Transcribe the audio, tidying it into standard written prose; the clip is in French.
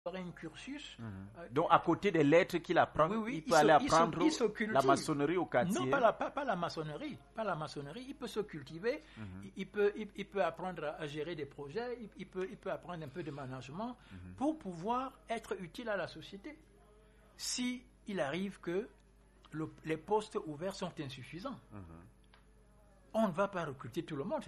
un cursus. Donc, à côté des lettres qu'il apprend, il peut aller apprendre la maçonnerie au quartier. Non, pas la maçonnerie. Pas la maçonnerie. Il peut se cultiver. Il peut apprendre à gérer des projets. Il peut apprendre un peu de management pour pouvoir être utile à la société. Si il arrive que les postes ouverts sont insuffisants, on ne va pas recruter tout le monde.